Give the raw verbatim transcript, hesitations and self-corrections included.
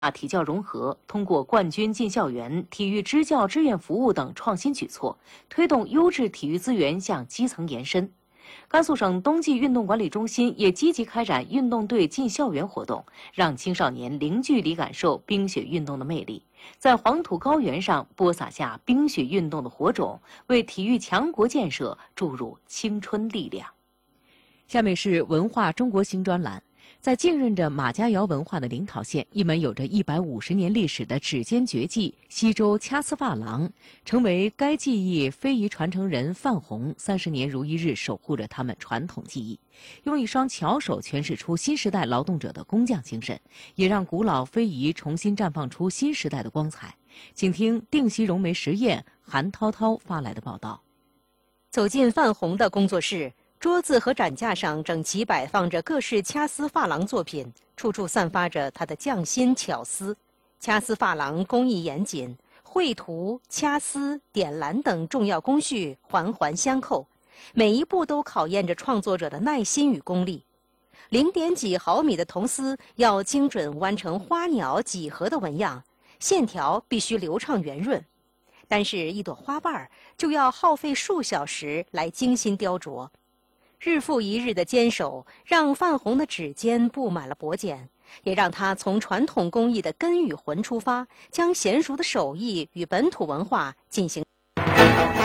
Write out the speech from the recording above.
体教融合，通过冠军进校园、体育支教志愿服务等创新举措，推动优质体育资源向基层延伸。甘肃省冬季运动管理中心也积极开展运动队进校园活动，让青少年零距离感受冰雪运动的魅力，在黄土高原上播撒下冰雪运动的火种，为体育强国建设注入青春力量。 下面是文化中国行专栏。在浸润着马家窑文化的临洮县，一门有着一百五十年历史的指尖绝技西周掐丝珐琅，成为该技艺非遗传承人范红三十年如一日守护着他们传统技艺，用一双巧手诠释出新时代劳动者的工匠精神，也让古老非遗重新绽放出新时代的光彩。请听定西融媒实验韩涛涛发来的报道。 走进范红的工作室，桌子和展架上整齐摆放着各式掐丝珐琅作品，处处散发着他的匠心巧思。掐丝珐琅工艺严谨，绘图、掐丝、点蓝等重要工序环环相扣，每一步都考验着创作者的耐心与功力。零点几毫米的铜丝要精准弯成花鸟几何的纹样，线条必须流畅圆润。但是，一朵花瓣就要耗费数小时来精心雕琢。日复一日的坚守，让范红的指尖布满了薄茧，也让他从传统工艺的根与魂出发，将娴熟的手艺与本土文化进行